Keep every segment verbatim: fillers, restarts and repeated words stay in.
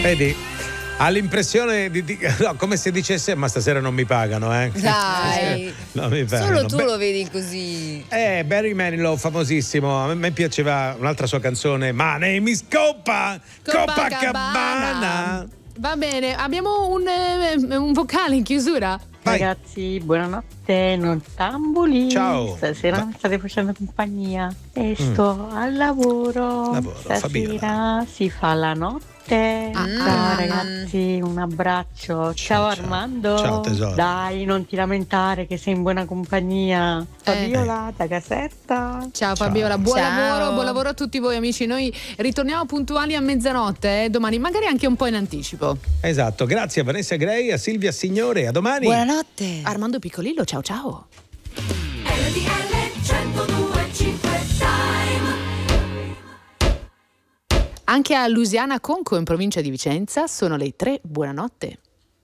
Vedi? Ha l'impressione di, di no, come se dicesse ma stasera non mi pagano, eh. Dai, non mi pagano. Solo tu Beh, lo vedi così. Eh, Barry Manilow, famosissimo. A me piaceva un'altra sua canzone, My Name is Coppa Copacabana. Va bene, abbiamo un, eh, un vocale in chiusura. Vai. Ragazzi, buonanotte, nottambuli. Ciao. Stasera mi state facendo compagnia e sto mm. al lavoro. Lavoro, Stasera Fabiola. si fa la notte. Ah, ciao ragazzi, un abbraccio. Ciao, ciao Armando. Ciao tesoro. Dai, non ti lamentare che sei in buona compagnia. Fabiola, eh. da Caserta. Ciao Fabiola, buon Ciao. lavoro, buon lavoro a tutti voi amici. Noi ritorniamo puntuali a mezzanotte, eh, domani, magari anche un po' in anticipo. Esatto, grazie a Vanessa Grey, a Silvia Signore, a domani. Buonanotte. Armando Piccolillo, ciao ciao. R T L centodue e cinque Anche a Lusiana Conco, in provincia di Vicenza, sono le tre. Buonanotte.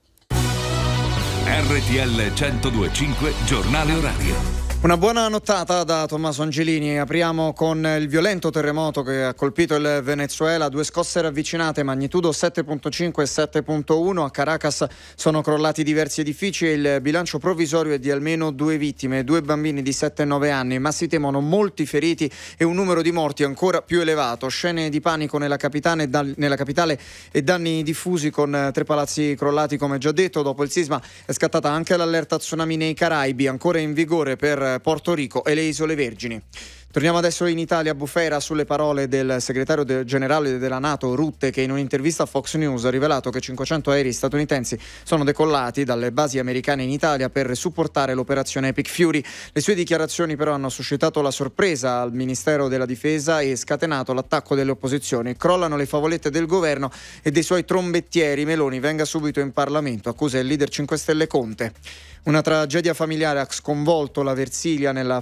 R T L centodue e cinque, giornale orario. Una buona nottata da Tommaso Angelini. Apriamo con il violento terremoto che ha colpito il Venezuela. Due scosse ravvicinate, magnitudo sette virgola cinque e sette virgola uno. A Caracas sono crollati diversi edifici e il bilancio provvisorio è di almeno due vittime, due bambini di sette e nove anni, ma si temono molti feriti e un numero di morti ancora più elevato. Scene di panico nella capitale, nella capitale e danni diffusi con tre palazzi crollati, come già detto. Dopo il sisma è scattata anche l'allerta tsunami nei Caraibi, ancora in vigore per Porto Rico e le Isole Vergini. Torniamo adesso in Italia, a Bufera, sulle parole del segretario de- generale della NATO Rutte, che in un'intervista a Fox News ha rivelato che cinquecento aerei statunitensi sono decollati dalle basi americane in Italia per supportare l'operazione Epic Fury. Le sue dichiarazioni però hanno suscitato la sorpresa al Ministero della Difesa e scatenato l'attacco delle opposizioni. Crollano le favolette del governo e dei suoi trombettieri. Meloni venga subito in Parlamento, accusa il leader cinque Stelle Conte. Una tragedia familiare ha sconvolto la Versilia nella